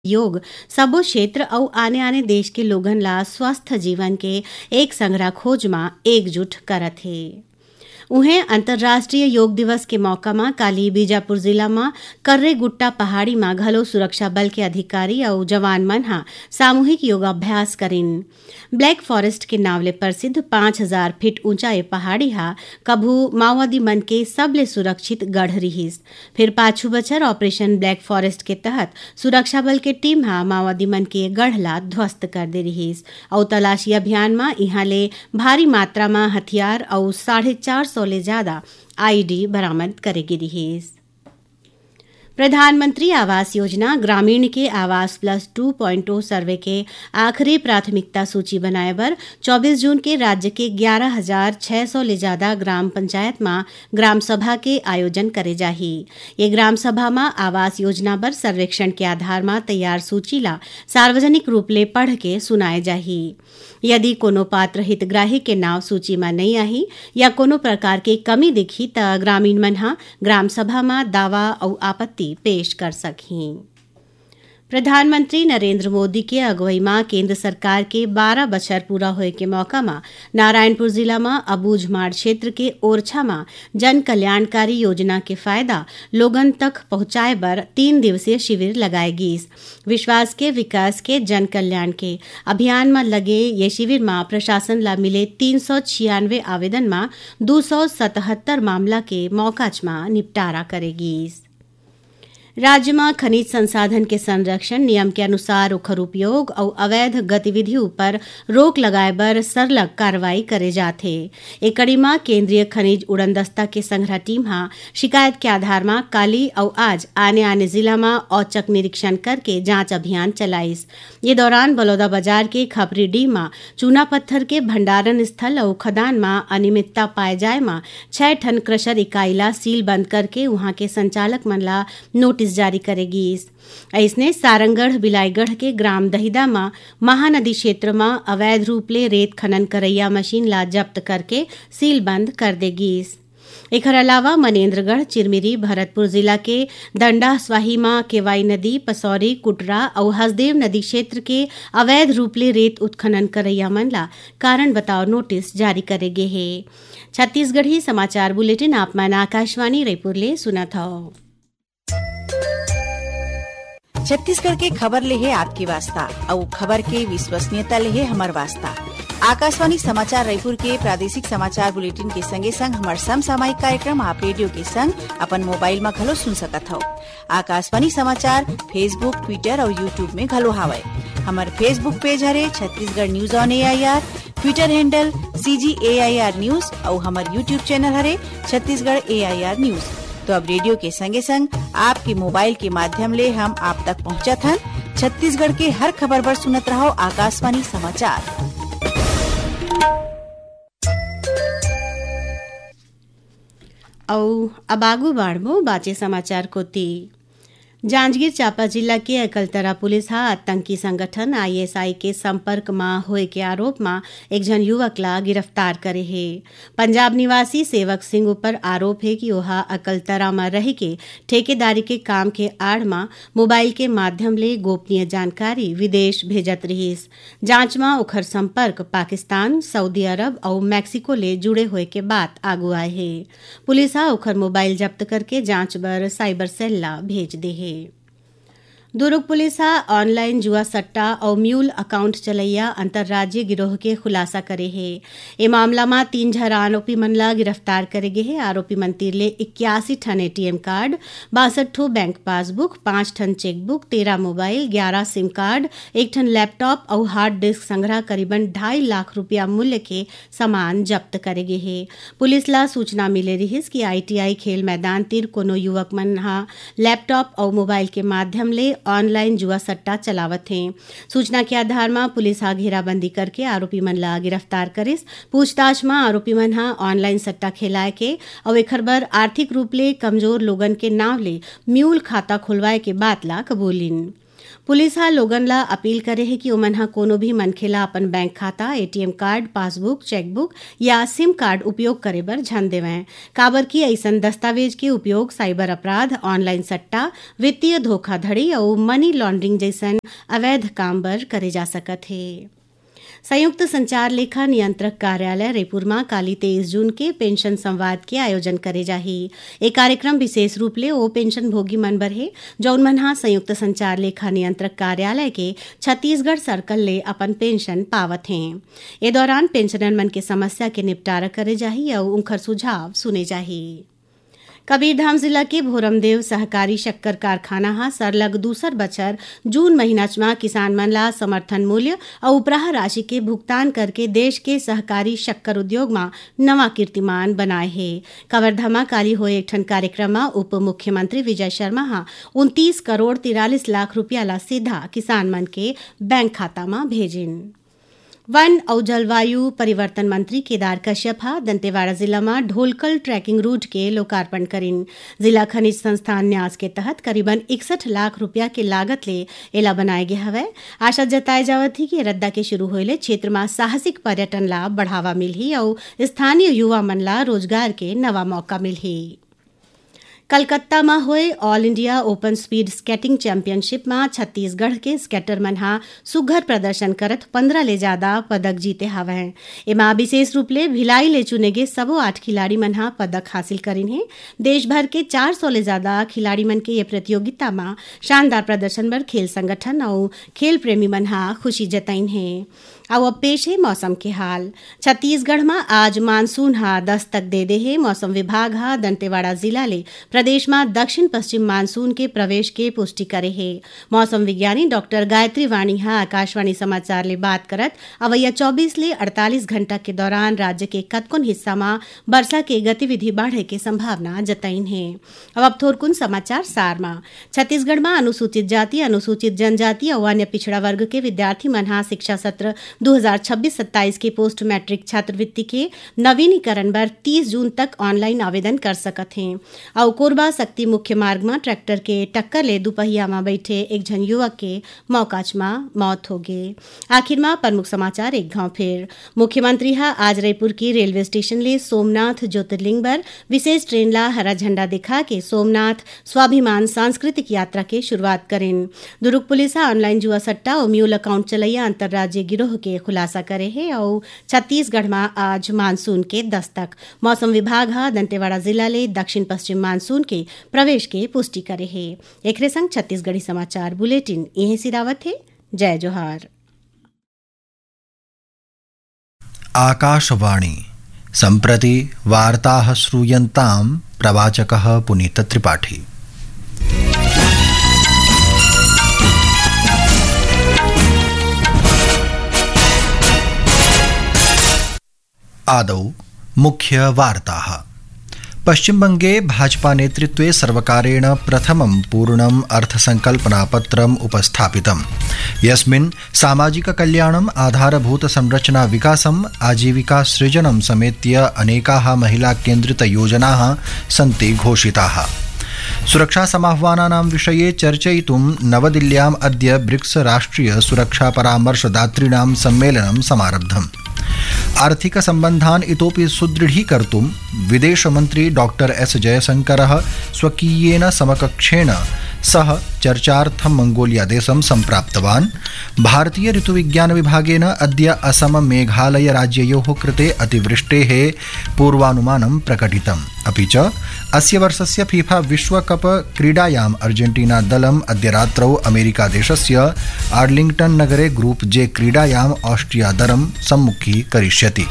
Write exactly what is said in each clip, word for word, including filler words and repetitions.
योग सबो क्षेत्र और आने आने देश के लोगन ला स्वस्थ जीवन के एक संग्रह खोज में एकजुट करत हे। उहें अंतर्राष्ट्रीय योग दिवस के मौका में काली बीजापुर जिला में कर्रे गुट्टा पहाड़ी में घलो सुरक्षा बल के अधिकारी और जवान मन हा सामूहिक योगाभ्यास करिन। ब्लैक फॉरेस्ट के नावले प्रसिद्ध पाँच हजार फीट ऊंचा ये पहाड़ी हा कभू माओवादी मन के सबले सुरक्षित गढ़ रहिस। फिर पाछू बछर ऑपरेशन ब्लैक फॉरेस्ट के तहत सुरक्षा बल के टीम हा माओवादी मन के गढ़ ला ध्वस्त कर दे रहिस और तलाशी अभियान में इहाँ ले भारी मात्रा में हथियार और साढ़े चार सौ ले ज्यादा आईडी बरामद करेगी रहिस। प्रधानमंत्री आवास योजना ग्रामीण के आवास प्लस टू पॉइंट ओ सर्वे के आखिरी प्राथमिकता सूची बनाए बर चौबीस जून के राज्य के ग्यारह हजार छह सौ ले ज्यादा ग्राम पंचायत में ग्राम सभा के आयोजन करे जाही। ये ग्राम सभा में आवास योजना पर सर्वेक्षण के आधार में तैयार सूची ला सार्वजनिक रूप ले पढ़ के सुनाए जाही। यदि कोनो पात्र हितग्राही के नाव सूची में नहीं आही या कोनो प्रकार के कमी दिखी त ग्रामीण मन हा ग्राम सभा में दावा और आपत्ति पेश कर सकें। प्रधानमंत्री नरेंद्र मोदी के अगुवाई में केंद्र सरकार के बारह बछर पूरा होए के मौका में नारायणपुर जिला में अबूझमाड़ क्षेत्र के ओरछा में जन कल्याणकारी योजना के फायदा लोगन तक पहुंचाए बर तीन दिवसीय शिविर लगाए गीस। विश्वास के विकास के जन कल्याण के अभियान में लगे ये शिविर में प्रशासन ला मिले तीन सौ छियानवे आवेदन में दो सौ सतहत्तर मामला के मौकाच में निपटारा करेगी। राज्य में खनिज संसाधन के संरक्षण नियम के अनुसार ओखर उपयोग और अवैध गतिविधियों पर रोक लगाए बर सरलग कार्रवाई करे जाथे। एक कड़ी में केंद्रीय खनिज उड़नदस्ता के संग्रह टीम हा शिकायत के आधार में काली और आज आने आने जिला में औचक निरीक्षण करके जांच अभियान चलाइस। ये दौरान बलौदा बाजार के खपरीडीह में चूना पत्थर के भंडारण स्थल और खदान में अनियमितता पाए जाए में छह टन क्रशर इकाई ला सील बंद करके वहां के संचालक मन ला नोटिस जारी करेगी। ऐसने सारंगढ़ बिलाईगढ़ के ग्राम दहिदा में महानदी क्षेत्र में अवैध रूप ले रेत खनन करैया मशीन ला जब्त करके सील बंद कर देगी। एकर अलावा मनेन्द्रगढ़ चिरमिरी भरतपुर जिला के दंडा स्वाही में केवाई नदी पसौरी कुटरा और हसदेव नदी क्षेत्र के अवैध रूप ले रेत उत्खनन करैया मन ला कारण बताओ नोटिस जारी करेगे है। छत्तीसगढ़ी समाचार बुलेटिन आप मन आकाशवाणी रायपुर ले सुनत हो। छत्तीसगढ़ के खबर ले है आपकी वास्ता और खबर के विश्वसनीयता ले है हमार वास्ता। आकाशवाणी समाचार रायपुर के प्रादेशिक समाचार बुलेटिन के संगे संग हमार समसामयिक कार्यक्रम आप रेडियो के संग अपन मोबाइल में घलो सुन सकत हो। आकाशवाणी समाचार फेसबुक ट्विटर और यूट्यूब में घलो हावय। हमार फेसबुक पेज हरे Chhattisgarh news on A I R, Twitter handle सी जी ए आई आर न्यूज और हमार यूट्यूब चैनल हरे छत्तीसगढ़ ए आई आर न्यूज। तो अब रेडियो के संगे संग आपके मोबाइल के माध्यम ले हम आप तक पहुंचत हन। छत्तीसगढ़ के हर खबर पर सुनत रहो आकाशवाणी समाचार। औ अब आगू बाढ़बो बाचे समाचार कोती। जांजगीर चांपा जिला के अकलतरा पुलिस हा आतंकी संगठन आई एस आई के संपर्क में होए के आरोप में एक जन युवक ला गिरफ्तार करे है। पंजाब निवासी सेवक सिंह ऊपर आरोप है कि वह अकलतरा में रह के ठेकेदारी के काम के आड़ में मोबाइल के माध्यम ले गोपनीय जानकारी विदेश भेजत रहीस। जांच में ओखर संपर्क पाकिस्तान, सऊदी अरब और मैक्सिको ले जुड़े हुए के बात आगू आए है। पुलिस हा ओखर मोबाइल जब्त करके जांच बर साइबर सेल ला भेज दे है। दुर्ग पुलिस हा ऑनलाइन जुआ सट्टा और म्यूल अकाउंट चलैया अंतर्राज्यीय गिरोह के खुलासा करे है। ए मामला में तीन झर आरोपी मन ला गिरफ्तार करे गे है। आरोपी मन तीर ले इक्यासी ठन एटीएम कार्ड, बासठ ठो बैंक पासबुक, पांच ठन चेकबुक, तेरह मोबाइल, ग्यारह सिम कार्ड, एक ठन लैपटॉप और हार्ड डिस्क संग्रह करीबन ढाई लाख रुपया मूल्य के सामान जब्त करे गे है। पुलिस ला सूचना मिले रहिस कि आईटीआई खेल मैदान तीर कोनो युवक मन हा लैपटॉप और मोबाइल के माध्यम ले ऑनलाइन जुआ सट्टा चलावत हैं। सूचना के आधार में पुलिस हा घेराबंदी करके आरोपी मन ला गिरफ्तार करिस। पूछताछ में आरोपी मन हा ऑनलाइन सट्टा खेलाए के और एखर बर आर्थिक रूप ले कमजोर लोगन के नाव ले म्यूल खाता खुलवाए के बात ला कबूलिन। पुलिस हा लोगन ला अपील करे है कि ओमन हा कोनो भी मनखे ला अपन बैंक खाता, एटीएम कार्ड, पासबुक, चेकबुक या सिम कार्ड उपयोग करे बर झन देवें। काबर की ऐसन दस्तावेज के उपयोग साइबर अपराध, ऑनलाइन सट्टा, वित्तीय धोखाधड़ी और मनी लॉन्ड्रिंग जैसन अवैध काम बर करे जा सकत है। संयुक्त संचार लेखा नियंत्रक कार्यालय रायपुर में काली तेईस जून के पेंशन संवाद के आयोजन करे जाही। एक कार्यक्रम विशेष रूप ले ओ पेंशन भोगी मन बर है जौन मन हा संयुक्त संचार लेखा नियंत्रक कार्यालय के छत्तीसगढ़ सर्कल ले अपन पेंशन पावत हैं। ए दौरान पेंशनर मन के समस्या के निपटारा करे जाही और उनकर सुझाव सुने जाही। कबीरधाम जिला के भोरमदेव सहकारी शक्कर कारखाना हा सरलग दूसर बछर जून महीना में किसान मन ला समर्थन मूल्य और उपराह राशि के भुगतान करके देश के सहकारी शक्कर उद्योग में नवा कीर्तिमान बनाए है। कवर्धा काली हुए एक ठन कार्यक्रम में उप मुख्यमंत्री विजय शर्मा हा उनतीस करोड़ तिरालीस लाख रुपया ला सीधा किसान मन के बैंक खाता में भेजिन। वन और जलवायु परिवर्तन मंत्री केदार कश्यप हा दंतेवाड़ा जिला में ढोलकल ट्रैकिंग रूट के लोकार्पण करिन। जिला खनिज संस्थान न्यास के तहत करीबन इकसठ लाख रुपया के लागत ले एला बनाए गए हवे। आशा जताए जावत थी कि रद्दा के शुरू होले क्षेत्र में साहसिक पर्यटन ला बढ़ावा मिलही और स्थानीय युवा मन ला रोजगार के नवा मौका मिलही। कलकत्ता में हुए all India open speed skating championship में छत्तीसगढ़ के स्केटर मन हा सुघर प्रदर्शन करत पंद्रह ले ज्यादा पदक जीते हवे हैं। एमा विशेष रूप ले भिलाई ले चुने गए सबो आठ खिलाड़ी मन हा पदक हासिल करिन है। देश भर के चार सौ ले ज्यादा खिलाड़ी मन के ये प्रतियोगिता में शानदार प्रदर्शन बर खेल संगठन और खेल प्रेमी मन हा खुशी जताइन है। अब अब पेश है मौसम के हाल। छत्तीसगढ़ में आज मानसून हा दस्तक दे दे है। मौसम विभाग हा दंतेवाड़ा जिला ले प्रदेश में दक्षिण पश्चिम मानसून के प्रवेश के पुष्टि करे है। मौसम विज्ञानी डॉक्टर गायत्री वाणी हा आकाशवाणी समाचार ले बात करत अवैया चौबीस ले अड़तालीस घंटा के दौरान राज्य के कतकुन हिस्सा में वर्षा के गतिविधि बढ़े के संभावना जताइन है। अब अब थोरकुन समाचार सार में। छत्तीसगढ़ में अनुसूचित जाति, अनुसूचित जनजाति और अन्य पिछड़ा वर्ग के विद्यार्थी मन हा शिक्षा सत्र दो हज़ार छब्बीस सत्ताईस के पोस्ट मैट्रिक छात्रवृत्ति के नवीनीकरण पर तीस जून तक ऑनलाइन आवेदन कर सकत हैं। और कोरबा शक्ति मुख्य मार्ग में ट्रैक्टर के टक्कर ले दुपहिया में बैठे एक जन युवक के मौकाच में मौत हो गई। आखिर में प्रमुख समाचार एक गांव फिर। मुख्यमंत्री हा आज रायपुर की रेलवे स्टेशन ले सोमनाथ ज्योतिर्लिंग पर विशेष ट्रेन ला हरा झंडा दिखा के सोमनाथ स्वाभिमान सांस्कृतिक यात्रा के शुरुआत करें। दुर्ग पुलिस हा ऑनलाइन जुआ सट्टा और म्यूल अकाउंट चलैया अंतर्राज्यीय गिरोह के खुलासा करे है। और छत्तीसगढ़ में आज मानसून के दस्तक। मौसम विभाग हा दंतेवाड़ा जिला ले दक्षिण पश्चिम मानसून के प्रवेश के पुष्टि करे है। एकरे संग छत्तीसगढ़ी समाचार बुलेटिन यही सिरावत है। जय जोहार। आकाशवाणी सम्प्रति वार्ताः श्रूयन्तां प्रवाचकः पुनीत त्रिपाठी। आदौ मुख्य वार्ताः। पश्चिमबंगे भाजपा नेतृत्वे सर्वकारेण प्रथमं पूर्णम् अर्थसंकल्पनापत्रम् उपस्थापितम्, यस्मिन् सामाजिक कल्याणम्, आधारभूत संरचना विकासम्, आजीविका सृजनं समेत्य अनेकाः महिला केन्द्रित योजनाः सन्ति घोषिताः। सुरक्षा समाह्वानानां विषये चर्चयितुं नवदिल्ल्याम् अद्य ब्रिक्स राष्ट्रिय सुरक्षा परामर्शदातॄणां सम्मेलनं समारब्धम्। आर्थिक सम्बन्धान् इतोपि सुदृढीकर्तुं विदेशमन्त्री डॉक्टर एस जयशंकरः स्वकीयेन समकक्षेण सह चर्चार्थं मंगोलिया देशं सम्प्राप्तवान्। भारतीय ऋतुविज्ञान विभागेन अद्य असम मेघालय राज्ययोः कृते अतिवृष्टेः पूर्वानुमानं प्रकटितम्। अपि च अस्य वर्षस्य फीफा विश्वकप क्रीडायाम् अर्जेंटीना दलम् अद्य रात्रौ अमेरिका देशस्य आर्लिंग्टन नगरे ग्रुप जे क्रीडायाम् ऑस्ट्रिया दलं सम्मुखीकरिष्यति।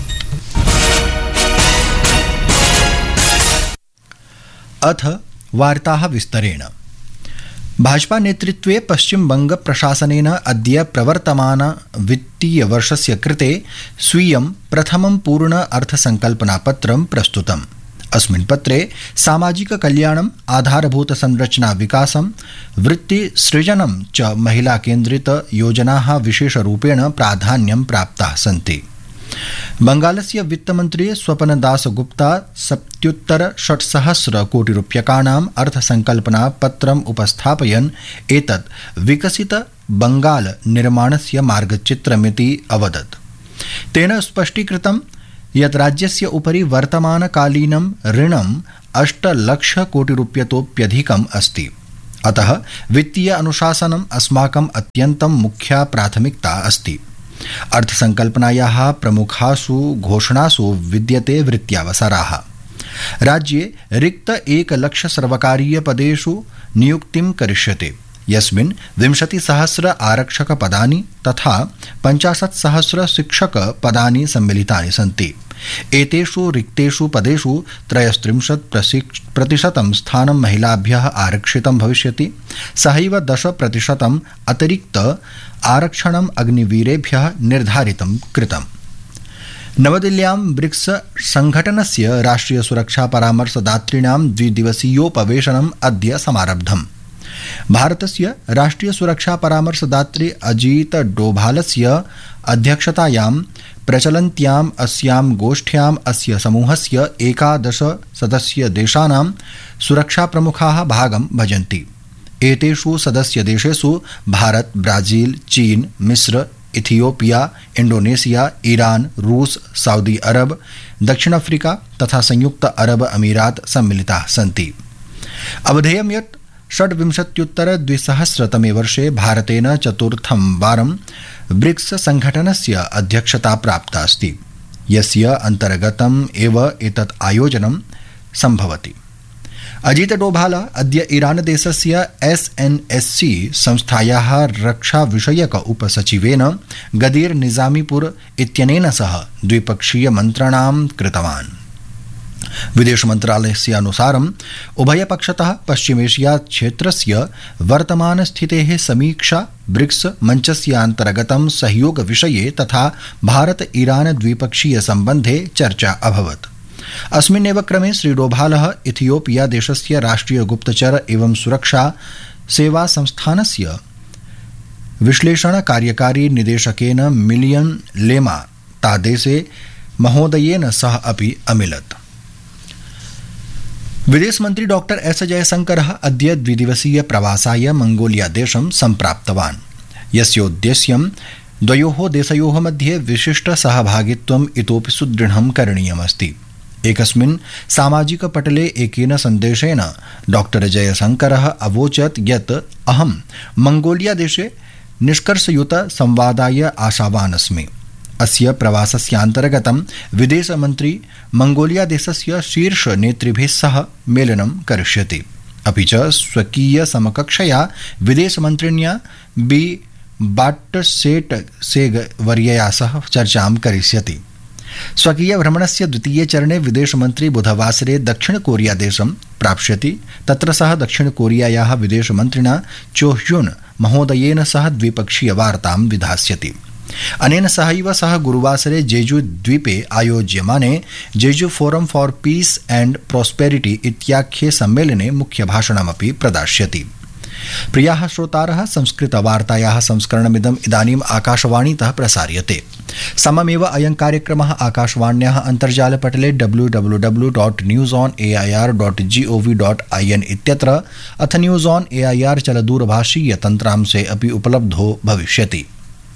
अथ वार्ताः विस्तरेण। भाजपा नेतृत्वे पश्चिम बंग प्रशासनेन अद्य प्रवर्तमान वित्तीय वर्षस्य कृते स्वीयं प्रथमं पूर्ण अर्थसंकल्पनापत्रं प्रस्तुतम्। अस्मिन् पत्रे सामाजिक कल्याणम्, आधारभूत संरचना विकासं, वृत्ति सृजनं च महिला केन्द्रित योजनाः विशेषरूपेण प्राधान्यं प्राप्ताः सन्ति। बंगालस्य वित्तमन्त्री स्वपनदासगुप्ता सप्तत्युत्तर षट्सहस्र कोटिरूप्यकाणाम् अर्थसंकल्पना पत्रम् उपस्थापयन् एतत् विकसित बंगाल निर्माणस्य मार्गचित्रमिति अवदत्। तेन स्पष्टीकृतं यत् राज्यस्य उपरि वर्तमानकालीनं ऋणम् अष्टलक्षकोटिरूप्यतोप्यधिकम् अस्ति। अतः वित्तीय अनुशासनम् अस्माकम् अत्यन्तं मुख्या प्राथमिकता अस्ति। अर्थसंकल्पनायाः प्रमुखासु घोषणासु विद्यते वृत्त्यावसराः। राज्ये रिक्त एकलक्ष सर्वकारीयपदेषु नियुक्तिं करिष्यते, यस्मिन् विंशतिसहस्र आरक्षकपदानि तथा पञ्चाशत्सहस्र शिक्षकपदानि सम्मिलितानि सन्ति। एतेषु रिक्तेषु पदेषु त्रयस्त्रिंशत् प्रतिशतं स्थानं महिलाभ्यः आरक्षितं भविष्यति। सहैव दश प्रतिशतम् अतिरिक्त आरक्षणम् अग्निवीरेभ्यः निर्धारितं कृतम्। नवदिल्ल्यां ब्रिक्स संघटनस्य राष्ट्रिय सुरक्षा परामर्शदातॄणां द्विदिवसीयोपवेशनम् अद्य समारब्धम्। भारतस्य राष्ट्रिय सुरक्षा परामर्शदात्री अजीत डोभालस्य अध्यक्षतायां प्रचलन्त्याम् अस्यां गोष्ठ्याम् अस्य समूहस्य एकादश सदस्य देशानां सुरक्षा प्रमुखाः भागं भजन्ति। एतेषु सदस्यदेशेषु भारत, ब्राजील, चीन, मिस्र, इथियोपिया, इंडोनेशिया, ईरान, रूस, सऊदी अरब, दक्षिण अफ्रीका तथा संयुक्त अरब अमीरात सम्मिलिताः सन्ति। अवधेयं यत् षड्विंशत्युत्तर द्विसहस्रतमे वर्षे भारतेन चतुर्थं वारं ब्रिक्स संघटनस्य अध्यक्षता प्राप्ता अस्ति, यस्य अन्तर्गतम् एव एतत् आयोजनं सम्भवति। अजीत डोभाल अद्य ईरान देशस्य एस एन एस सी संस्थायाः रक्षा विषयक उपसचिवेन गदीर निजामीपुर इत्यनेन सह द्विपक्षीय मन्त्रणां कृतवान्। विदेश मन्त्रालयस्य अनुसारम् उभयपक्षतः पश्चिमेशिया क्षेत्रस्य वर्तमान स्थितेः समीक्षा ब्रिक्स मञ्चस्य अन्तर्गतं सहयोग विषये तथा भारत ईरान द्विपक्षीय सम्बन्धे चर्चा अभवत्। अस्मिन्नेव क्रमे श्री डोभालः इथियोपिया देशस्य राष्ट्रिय गुप्तचर एवं सुरक्षा सेवा संस्थानस्य विश्लेषण कार्यकारी निदेशकेन मिलियन लेमा तादेसे महोदयेन सह अपि अमिलत्। विदेश मंत्री डॉक्टर एस जयशंकरः अद्य द्विदिवसीय प्रवासाय मंगोलिया देशं सम्प्राप्तवान्, यस्योद्देश्यं द्वयोः देशयोः मध्ये विशिष्ट सहभागित्वम् इतोपि सुदृढं करणीयमस्ति। एकस्मिन् सामाजिक पटले एकेन सन्देशेन डॉक्टर जयशंकरः अवोचत् यत् अहं मंगोलिया देशे निष्कर्षयुत संवादाय आशावान् अस्मि। अस्य प्रवासस्यान्तर्गतं विदेशमन्त्री मंगोलिया देशस्य शीर्ष नेतृभिः सह मेलनं करिष्यति, अपि च स्वकीय समकक्षया विदेशमन्त्रिण्या बी बाट्टसेट सेग वर्यया सह चर्चां करिष्यति। स्वकीय भ्रमणस्य द्वितीये चरणे विदेशमन्त्री बुधवासरे दक्षिण कोरिया देशं प्राप्स्यति। तत्र सः दक्षिण कोरियायाः विदेशमन्त्रिणा चो ह्युन महोदयेन सह द्विपक्षीय वार्तां विधास्यति। अनेन सहैव सः गुरुवासरे जेजू द्वीपे आयोज्यमाने जेजू form for piece and prosperity इत्याख्ये सम्मेलने मुख्यभाषणमपि प्रदास्यति। प्रियाः श्रोतारः, संस्कृतवार्तायाः संस्करणमिदम् इदानीम् आकाशवाणीतः प्रसार्यते। सममेव अयं कार्यक्रमः आकाशवाण्याः अन्तर्जालपटले W W W dot news on A I R dot G O V dot I N इत्यत्र अथ news on A I R चलदूरभाषीय तन्त्रांशे अपि उपलब्धो भविष्यति।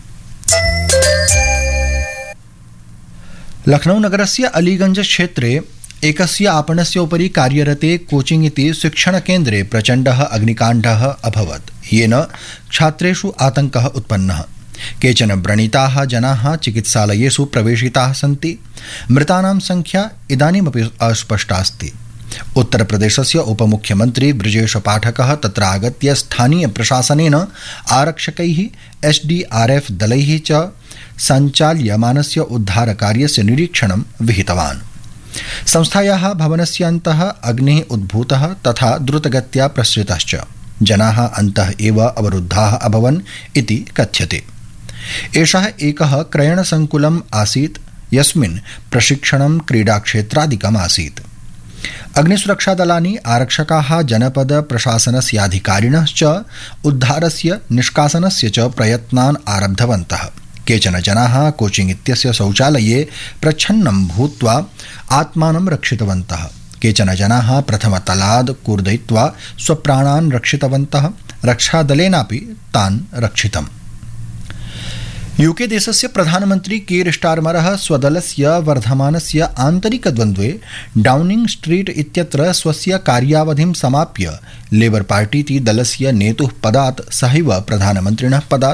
लखनऊ नगरस्य अलीगंज क्षेत्रे एकस्य आपणस्य उपरि कार्यरते कोचिंग इति शिक्षणकेन्द्रे प्रचण्डः अग्निकाण्डः अभवत्, येन छात्रेषु आतङ्कः उत्पन्नः। केचन व्रणिताः जनाः चिकित्सालयेषु प्रवेशिताः सन्ति। मृतानां संख्या इदानीमपि अस्पष्टा अस्ति। उत्तरप्रदेशस्य उपमुख्यमन्त्री ब्रजेश पाठकः तत्र आगत्य स्थानीय प्रशासनेन आरक्षकैः एस डी आर एफ दलैः च सञ्चाल्यमानस्य उद्धारकार्यस्य निरीक्षणं विहितवान्। संस्थायाः भवनस्य अन्तः अग्निः उद्भूतः तथा द्रुतगत्या प्रसृतश्च। जनाः अन्तः एव अवरुद्धाः अभवन् इति कथ्यते। एषः एकः क्रयणसङ्कुलम् आसीत्, यस्मिन् प्रशिक्षणं क्रीडाक्षेत्रादिकम् आसीत्। अग्निसुरक्षादलानि, आरक्षकाः, जनपद प्रशासनस्याधिकारिणः च उद्धारस्य निष्कासनस्य च प्रयत्नान् आरब्धवन्तः। केचन जनाः कोचिंग इत्यस्य शौचालये प्रच्छन्नं भूत्वा आत्मानं रक्षितवन्तः। केचन जनाः प्रथमतलाद् कूर्दयित्वा स्वप्राणान् रक्षितवन्तः। रक्षादलेनापि तान् रक्षितम्। यूके देशस्य प्रधानमन्त्री कीर स्टारमरः स्वदलस्य वर्धमानस्य आन्तरिकद्वन्द्वे डाउनिंग स्ट्रीट इत्यत्र स्वस्य कार्यावधिं समाप्य लेबर पार्टीति दलस्य नेतुः पदात् सहैव प्रधानमन्त्रिणः पदात्